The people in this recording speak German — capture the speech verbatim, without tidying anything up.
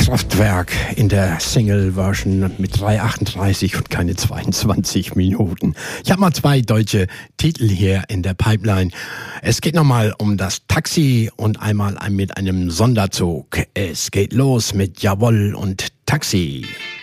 Kraftwerk in der Single-Version mit drei achtunddreißig und keine zweiundzwanzig Minuten. Ich habe mal zwei deutsche Titel hier in der Pipeline. Es geht nochmal um das Taxi und einmal mit einem Sonderzug. Es geht los mit Jawohl und Taxi.